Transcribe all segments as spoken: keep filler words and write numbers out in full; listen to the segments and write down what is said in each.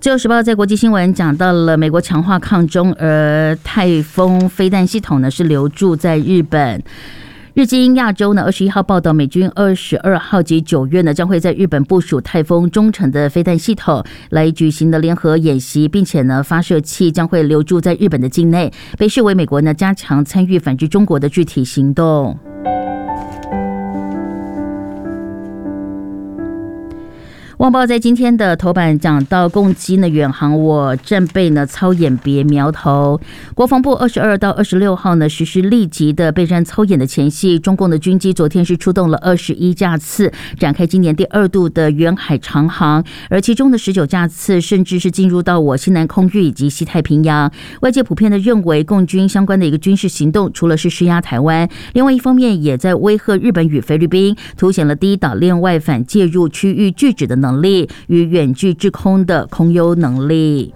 自由时报在国际新闻讲到了美国强化抗中，而泰风飞弹系统呢是留驻在日本。日经亚洲呢，二十一号报道，美军二十二号及九月呢，将会在日本部署泰风中程的飞弹系统来举行的联合演习，并且呢，发射器将会留驻在日本的境内，被视为美国呢加强参与反制中国的具体行动。旺报在今天的头版讲到，共机呢远航我战备呢操演别苗头。国防部二十二到二十六号呢实施立即的备战操演的前夕，中共的军机昨天是出动了二十一架次，展开今年第二度的远海长航，而其中的十九架次甚至是进入到我西南空域以及西太平洋。外界普遍的认为，共军相关的一个军事行动，除了是施压台湾，另外一方面也在威吓日本与菲律宾，凸显了第一岛链外反介入区域拒止的能力。能力与远距制空的空优能力。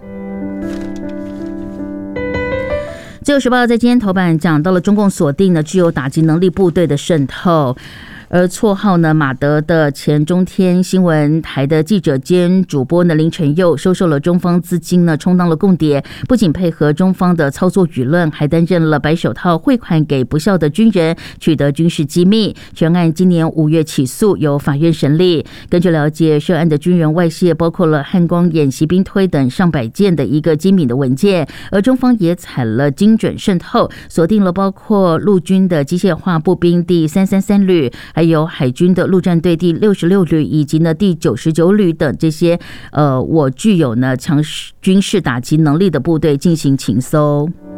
自由时报在今天头版讲到了中共锁定了具有打击能力部队的渗透。而绰号呢马德的前中天新闻台的记者兼主播呢林承佑收受了中方资金呢，充当了共谍，不仅配合中方的操作舆论，还担任了白手套汇款给不肖的军人，取得军事机密。全案今年五月起诉，由法院审理。根据了解，涉案的军人外泄包括了汉光演习兵推等上百件的一个机密的文件，而中方也采了精准渗透，锁定了包括陆军的机械化步兵第三三三旅，还有海军的陆战队第六十六旅以及呢第九十九旅等这些呃我具有呢强军事打击能力的部队进行情搜。